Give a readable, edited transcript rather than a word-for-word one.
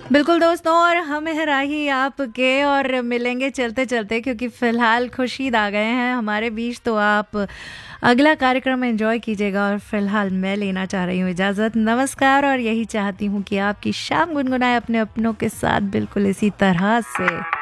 बिल्कुल दोस्तों, और हम हैं राही आपके और मिलेंगे चलते चलते, क्योंकि फ़िलहाल खुर्शीद आ गए हैं हमारे बीच। तो आप अगला कार्यक्रम एंजॉय कीजिएगा और फ़िलहाल मैं लेना चाह रही हूँ इजाज़त। नमस्कार। और यही चाहती हूँ कि आपकी शाम गुनगुनाए अपने अपनों के साथ बिल्कुल इसी तरह से।